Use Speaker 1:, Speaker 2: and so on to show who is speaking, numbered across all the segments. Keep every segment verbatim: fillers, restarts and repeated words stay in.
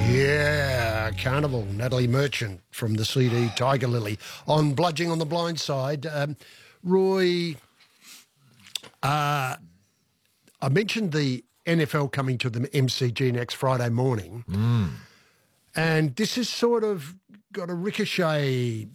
Speaker 1: Yeah, Carnival, Natalie Merchant from the C D Tiger Lily. On Bludging on the Blind Side, um, Roy, uh, I mentioned the N F L coming to the M C G next Friday morning,
Speaker 2: Mm.
Speaker 1: and this has sort of got a ricochet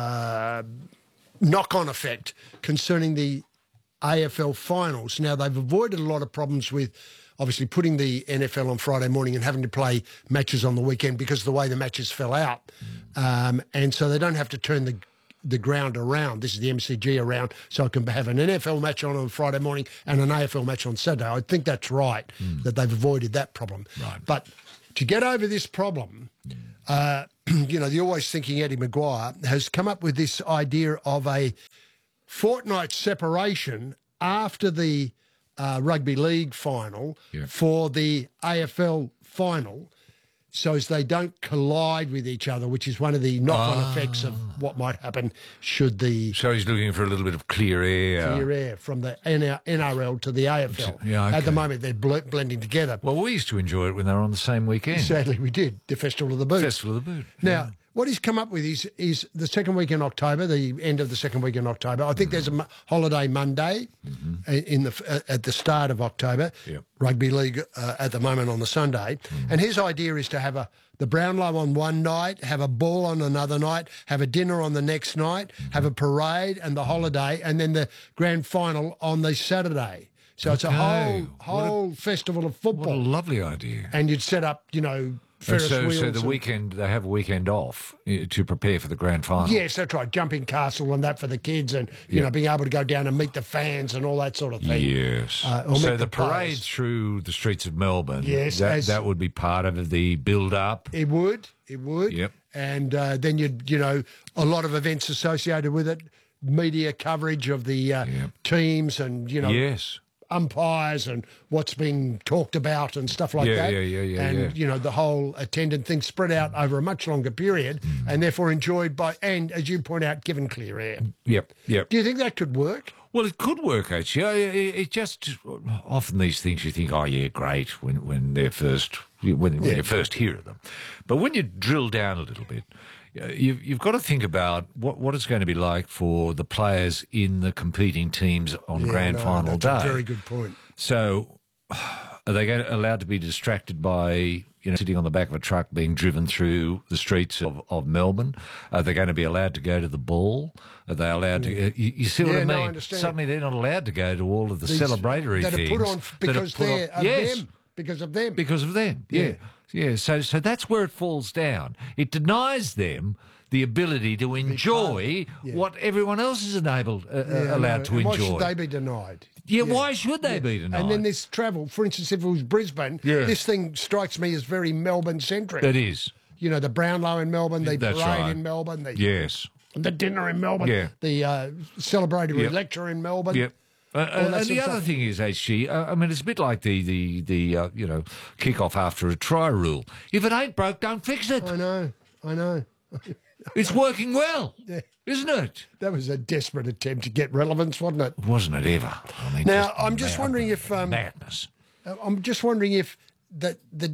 Speaker 1: uh, knock-on effect concerning the A F L finals. Now, they've avoided a lot of problems with obviously putting the N F L on Friday morning and having to play matches on the weekend because of the way the matches fell out. Um, and so they don't have to turn the the ground around. This is the M C G around, so I can have an N F L match on on Friday morning and an A F L match on Saturday. I think that's right, mm. that they've avoided that problem.
Speaker 2: Right.
Speaker 1: But to get over this problem, mm. uh, you know, the always thinking Eddie Maguire has come up with this idea of a fortnight separation after the Uh, rugby league final
Speaker 2: yeah.
Speaker 1: for the A F L final, so as they don't collide with each other, which is one of the knock-on
Speaker 2: ah.
Speaker 1: effects of what might happen should the...
Speaker 2: So he's looking for a little bit of clear air.
Speaker 1: Clear air from the N R L to the A F L.
Speaker 2: Yeah, okay.
Speaker 1: At the moment, they're bl blending together.
Speaker 2: Well, we used to enjoy it when they were on the same weekend.
Speaker 1: Sadly, we did. The Festival of the Boot.
Speaker 2: Festival of the Boot.
Speaker 1: Now,
Speaker 2: yeah.
Speaker 1: what he's come up with is is the second week in October, the end of the second week in October. I think mm-hmm. there's a mo holiday Monday mm-hmm. in the uh, at the start of October.
Speaker 2: Yep.
Speaker 1: Rugby league uh, at the moment on the Sunday, mm-hmm. and his idea is to have a the Brownlow on one night, have a ball on another night, have a dinner on the next night, mm-hmm. have a parade and the holiday, and then the grand final on the Saturday. So okay. it's a whole whole a, festival of football.
Speaker 2: What a lovely idea!
Speaker 1: And you'd set up, you know. Ferris
Speaker 2: so,
Speaker 1: wheels
Speaker 2: so the
Speaker 1: and,
Speaker 2: weekend, they have a weekend off uh, to prepare for the grand final.
Speaker 1: Yes, that's right. Jumping castle and that for the kids, and you
Speaker 2: yep.
Speaker 1: know, being able to go down and meet the fans and all that sort of thing.
Speaker 2: Yes.
Speaker 1: Uh,
Speaker 2: so the,
Speaker 1: the
Speaker 2: parade through the streets of Melbourne.
Speaker 1: Yes,
Speaker 2: that,
Speaker 1: as,
Speaker 2: that would be part of the build-up.
Speaker 1: It would. It would.
Speaker 2: Yep.
Speaker 1: And uh, then you'd, you know, a lot of events associated with it, media coverage of the uh,
Speaker 2: yep.
Speaker 1: teams, and you know.
Speaker 2: Yes.
Speaker 1: Umpires and what's being talked about and stuff like
Speaker 2: yeah,
Speaker 1: that.
Speaker 2: Yeah, yeah, yeah,
Speaker 1: and,
Speaker 2: yeah.
Speaker 1: you know, the whole attendant thing spread out over a much longer period mm. and therefore enjoyed by, and as you point out, given clear air.
Speaker 2: Yep, yep.
Speaker 1: Do you think that could work?
Speaker 2: Well, it could work, actually. It, it just, often these things you think, oh, yeah, great, when, when they're first, when, when
Speaker 1: yeah.
Speaker 2: you first hear of them. But when you drill down a little bit, You've, you've got to think about what, what it's going to be like for the players in the competing teams on
Speaker 1: yeah,
Speaker 2: grand
Speaker 1: no,
Speaker 2: final
Speaker 1: that's
Speaker 2: day.
Speaker 1: A very good point.
Speaker 2: So, are they going to, allowed to be distracted by, you know, sitting on the back of a truck being driven through the streets of, of Melbourne? Are they going to be allowed to go to the ball? Are they allowed to? Uh, you, you see what
Speaker 1: yeah,
Speaker 2: I mean?
Speaker 1: No, I understand.
Speaker 2: Suddenly, they're not allowed to go to all of the
Speaker 1: These,
Speaker 2: celebratory
Speaker 1: that
Speaker 2: things
Speaker 1: are put on because
Speaker 2: put
Speaker 1: they're
Speaker 2: on,
Speaker 1: of
Speaker 2: yes,
Speaker 1: them. Because of them.
Speaker 2: Because of them. Yeah. yeah. Yeah. So, so that's where it falls down. It denies them the ability to enjoy yeah. what everyone else is enabled, uh, yeah, allowed no. to
Speaker 1: and
Speaker 2: enjoy.
Speaker 1: Why should they be denied?
Speaker 2: Yeah, yeah. why should they
Speaker 1: yeah.
Speaker 2: be denied?
Speaker 1: And then this travel, for instance, if it was Brisbane,
Speaker 2: yeah.
Speaker 1: this thing strikes me as very Melbourne-centric.
Speaker 2: It is.
Speaker 1: You know, the Brownlow in Melbourne, the
Speaker 2: That's
Speaker 1: parade
Speaker 2: right.
Speaker 1: in Melbourne, the,
Speaker 2: yes.
Speaker 1: the dinner in Melbourne,
Speaker 2: yeah.
Speaker 1: the uh, celebratory
Speaker 2: yep.
Speaker 1: lecture in Melbourne.
Speaker 2: Yep. Uh, uh, and the other
Speaker 1: stuff.
Speaker 2: thing is, H G, uh, I mean, it's a bit like the, the, the uh, you know, kick-off after a try rule. If it ain't broke, don't fix it.
Speaker 1: I know, I know.
Speaker 2: It's working well,
Speaker 1: yeah.
Speaker 2: isn't it?
Speaker 1: That was a desperate attempt to get relevance, wasn't it?
Speaker 2: Wasn't it ever? I mean,
Speaker 1: now,
Speaker 2: just
Speaker 1: I'm just
Speaker 2: mad,
Speaker 1: wondering if... Um,
Speaker 2: madness.
Speaker 1: I'm just wondering if that the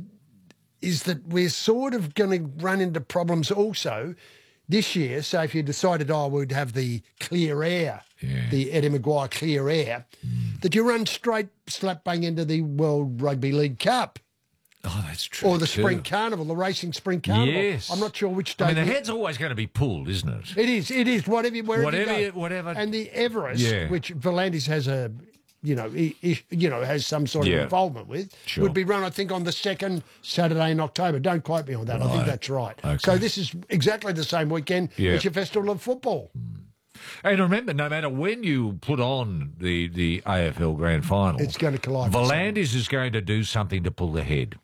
Speaker 1: is that we're sort of going to run into problems also this year. So if you decided, oh, we'd have the clear air,
Speaker 2: yeah.
Speaker 1: the Eddie Maguire clear air, mm. that you run straight slap bang into the World Rugby League Cup.
Speaker 2: Oh, that's true.
Speaker 1: Or the
Speaker 2: too.
Speaker 1: Spring Carnival, the Racing Spring Carnival.
Speaker 2: Yes.
Speaker 1: I'm not sure which day.
Speaker 2: I mean, the head's always going to be pulled, isn't it?
Speaker 1: It is. It is. Whatever, wherever
Speaker 2: whatever,
Speaker 1: you go.
Speaker 2: whatever.
Speaker 1: And the Everest,
Speaker 2: yeah.
Speaker 1: which Volandis has a, you know, he, he, you know, has some sort
Speaker 2: yeah.
Speaker 1: of involvement with,
Speaker 2: sure.
Speaker 1: would be run, I think, on the second Saturday in October. Don't quote me on that. Right. I think that's right.
Speaker 2: Okay.
Speaker 1: So this is exactly the same weekend
Speaker 2: yeah.
Speaker 1: as your Festival of Football.
Speaker 2: Mm. And remember, no matter when you put on the, the A F L Grand Final,
Speaker 1: it's going to collide.
Speaker 2: Volandis is going to do something to pull the head.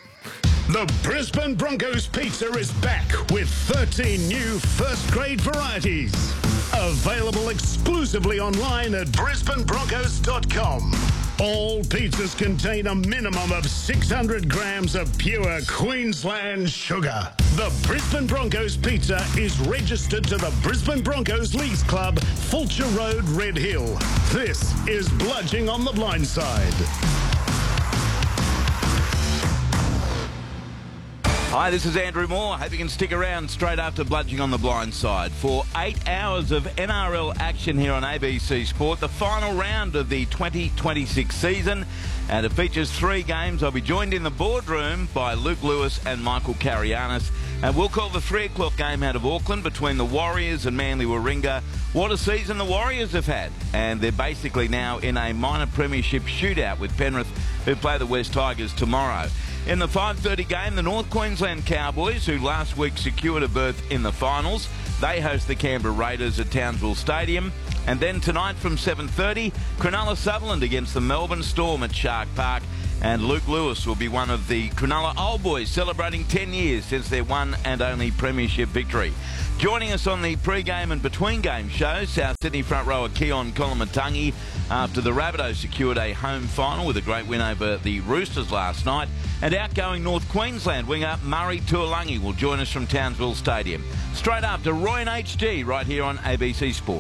Speaker 3: The Brisbane Broncos pizza is back with thirteen new first-grade varieties. Available exclusively online at brisbane broncos dot com. All pizzas contain a minimum of six hundred grams of pure Queensland sugar. The Brisbane Broncos pizza is registered to the Brisbane Broncos Leagues Club, Fulcher Road, Red Hill. This is Bludging on the Blind Side.
Speaker 4: Hi, this is Andrew Moore. Hope you can stick around straight after Bludging on the Blind Side for eight hours of N R L action here on A B C Sport, the final round of the twenty twenty-six season. And it features three games. I'll be joined in the boardroom by Luke Lewis and Michael Carianis. And we'll call the three o'clock game out of Auckland between the Warriors and Manly Warringah. What a season the Warriors have had. And they're basically now in a minor premiership shootout with Penrith, who play the West Tigers tomorrow. In the five thirty game, the North Queensland Cowboys, who last week secured a berth in the finals, they host the Canberra Raiders at Townsville Stadium. And then tonight from seven thirty, Cronulla Sutherland against the Melbourne Storm at Shark Park. And Luke Lewis will be one of the Cronulla Old Boys celebrating ten years since their one and only premiership victory. Joining us on the pre-game and between-game show, South Sydney front rower Keon Kolomatangi, after the Rabbitohs secured a home final with a great win over the Roosters last night. And outgoing North Queensland winger Murray Tuolangi will join us from Townsville Stadium. Straight after Roy and H G right here on A B C Sport.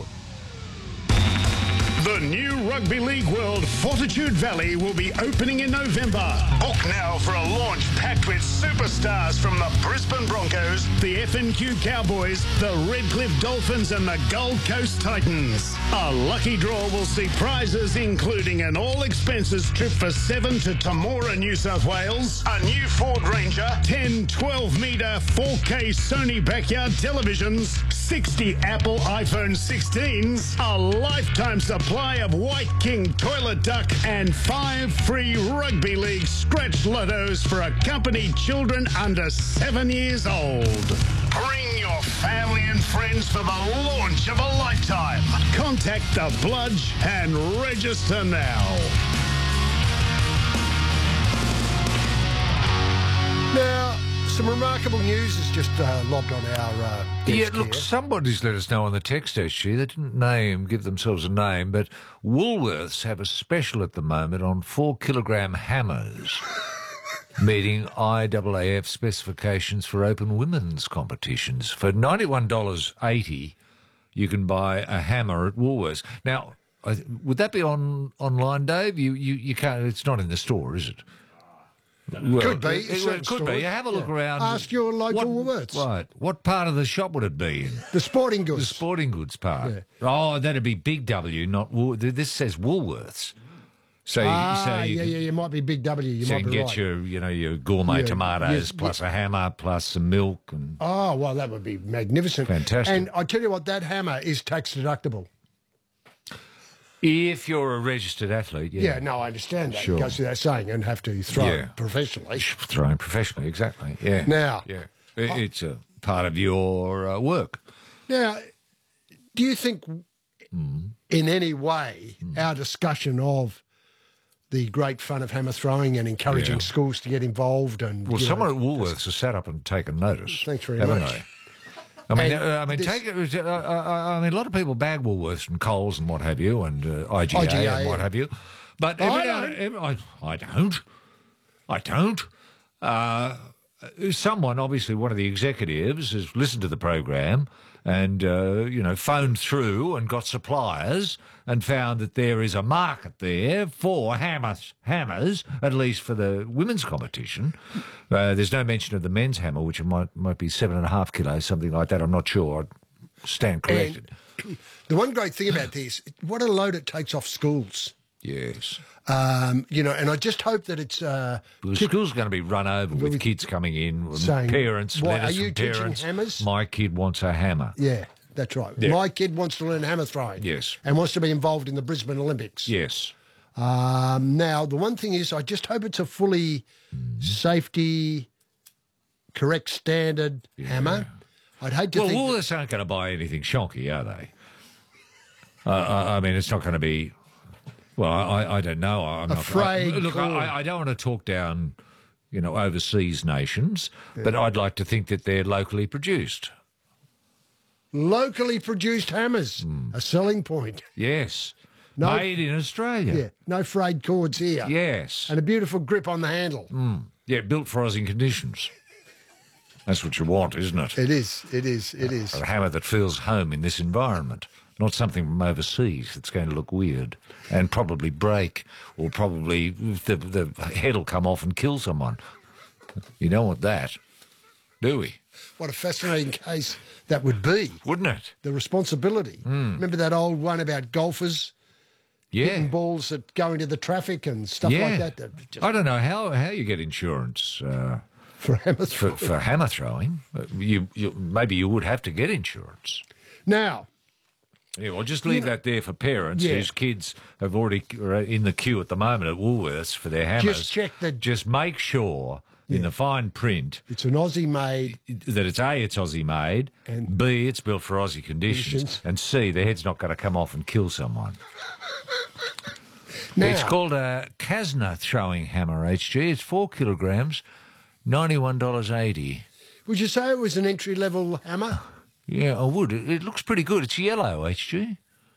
Speaker 3: The new Rugby League World Fortitude Valley will be opening in November. Book now for a launch packed with superstars from the Brisbane Broncos, the F N Q Cowboys, the Redcliffe Dolphins and the Gold Coast Titans. A lucky draw will see prizes including an all-expenses trip for seven to Temora, New South Wales, a new Ford Ranger, ten twelve metre four K Sony backyard televisions, sixty Apple iPhone sixteens, a lifetime supply of White King toilet duck, and five free Rugby League scratch lottos for accompanied children under seven years old. Bring your family and friends for the launch of a lifetime. Contact the Bludge and register now.
Speaker 1: Now, some remarkable news is just uh, lobbed on our uh, desk
Speaker 2: Yeah, look,
Speaker 1: here.
Speaker 2: somebody's let us know on the text actually. They didn't name, give themselves a name, but Woolworths have a special at the moment on four kilogram hammers, meeting I A A F specifications for open women's competitions. For ninety-one dollars eighty, you can buy a hammer at Woolworths. Now, I, would that be on online, Dave? You, you, you can't. It's not in the store, is it? Well,
Speaker 1: Could be.
Speaker 2: It, it, it could be. Have a look
Speaker 1: Yeah.
Speaker 2: around.
Speaker 1: Ask your local
Speaker 2: what,
Speaker 1: Woolworths.
Speaker 2: Right. What part of the shop would it be in?
Speaker 1: The sporting goods.
Speaker 2: The sporting goods part. Yeah. Oh, that'd be Big W, not Wool. This says Woolworths. So,
Speaker 1: ah,
Speaker 2: so you
Speaker 1: yeah,
Speaker 2: can,
Speaker 1: yeah, you might be Big W. You
Speaker 2: so
Speaker 1: might
Speaker 2: you can
Speaker 1: be
Speaker 2: get
Speaker 1: right.
Speaker 2: your, you know, your gourmet
Speaker 1: Yeah,
Speaker 2: tomatoes
Speaker 1: yes,
Speaker 2: plus
Speaker 1: yeah.
Speaker 2: a hammer plus some milk and.
Speaker 1: Oh, well, that would be magnificent.
Speaker 2: Fantastic.
Speaker 1: And I tell you what, that hammer is tax deductible.
Speaker 2: If you're a registered athlete, yeah.
Speaker 1: Yeah, no, I understand that.
Speaker 2: Sure.
Speaker 1: It goes without saying and have to throw
Speaker 2: Yeah.
Speaker 1: it professionally.
Speaker 2: Thrown professionally, exactly. Yeah.
Speaker 1: Now-
Speaker 2: yeah, It- it's a part of your uh, work.
Speaker 1: Now, do you think
Speaker 2: Mm.
Speaker 1: in any way our discussion of the great fun of hammer throwing and encouraging
Speaker 2: Yeah.
Speaker 1: schools to get involved and
Speaker 2: Well,
Speaker 1: you know,
Speaker 2: someone at Woolworths has sat up and taken notice.
Speaker 1: Thanks very
Speaker 2: haven't
Speaker 1: much.
Speaker 2: they? I mean,
Speaker 1: And
Speaker 2: uh, I mean,
Speaker 1: this-
Speaker 2: take it. Uh, uh, I mean, a lot of people bag Woolworths and Coles and what have you, and uh, I G A,
Speaker 1: I G A,
Speaker 2: and what
Speaker 1: yeah.
Speaker 2: have you. But
Speaker 1: I
Speaker 2: every now-
Speaker 1: don't.
Speaker 2: every- I, I don't. I don't. Uh, someone, obviously, one of the executives, has listened to the program and uh, you know phoned through and got suppliers and found that there is a market there for hammers, hammers at least for the women's competition. Uh, there's no mention of the men's hammer, which might might be seven and a half kilos, something like that. I'm not sure. I stand corrected.
Speaker 1: And the one great thing about this, what a load it takes off schools.
Speaker 2: Yes.
Speaker 1: Um, you know, and I just hope that it's uh,
Speaker 2: The school's going to be run over with kids coming in,
Speaker 1: Saying,
Speaker 2: parents,
Speaker 1: "Why,
Speaker 2: letters
Speaker 1: are you
Speaker 2: from
Speaker 1: teaching
Speaker 2: parents.
Speaker 1: hammers?"
Speaker 2: My kid wants a hammer.
Speaker 1: yeah, that's right.
Speaker 2: Yeah.
Speaker 1: My kid wants to learn hammer throwing.
Speaker 2: Yes.
Speaker 1: And wants to be involved in the Brisbane Olympics.
Speaker 2: Yes.
Speaker 1: Um, now, the one thing is, I just hope it's a fully safety, correct standard hammer. I'd hate to
Speaker 2: Well,
Speaker 1: think.
Speaker 2: Woolworths aren't going to buy anything shonky, are they? Uh, I, I mean, it's not going to be. Well, I, I don't know. I'm
Speaker 1: Afraid
Speaker 2: not. I, look,
Speaker 1: call.
Speaker 2: I, I don't want to talk down, you know, overseas nations, but I'd like to think that they're locally produced.
Speaker 1: Locally produced hammers, a selling point.
Speaker 2: Yes.
Speaker 1: No-
Speaker 2: Made in Australia.
Speaker 1: Yeah, no frayed cords here.
Speaker 2: Yes.
Speaker 1: And a beautiful grip on the handle.
Speaker 2: Yeah, built for Aussie conditions. That's what you want, isn't it?
Speaker 1: It is, it is, it is.
Speaker 2: A hammer that feels home in this environment, not something from overseas that's going to look weird and probably break, or probably the, the head will come off and kill someone. You don't want that. do we?
Speaker 1: What a fascinating case that would be.
Speaker 2: Wouldn't it?
Speaker 1: The responsibility.
Speaker 2: Mm.
Speaker 1: Remember that old one about golfers
Speaker 2: Yeah.
Speaker 1: hitting balls that go into the traffic and stuff
Speaker 2: yeah.
Speaker 1: like that? that just
Speaker 2: I don't know how, how you get insurance uh,
Speaker 1: for hammer
Speaker 2: for,
Speaker 1: throw.
Speaker 2: for hammer throwing. You, you Maybe you would have to get insurance.
Speaker 1: Now,
Speaker 2: Yeah, well, just leave that there for parents
Speaker 1: Yeah.
Speaker 2: whose kids have already are in the queue at the moment at Woolworths for their hammers.
Speaker 1: Just check that-
Speaker 2: Just make sure in the fine print
Speaker 1: it's an Aussie-made.
Speaker 2: that it's A, it's Aussie made,
Speaker 1: And-
Speaker 2: B, it's built for Aussie conditions,
Speaker 1: Conditions.
Speaker 2: and C, the head's not going to come off and kill someone.
Speaker 1: Now,
Speaker 2: It's called a Kasna throwing hammer, H G. It's four kilograms, ninety-one dollars eighty.
Speaker 1: would you say it was an entry-level hammer?
Speaker 2: Yeah, I would. It, it looks pretty good. It's yellow, H G.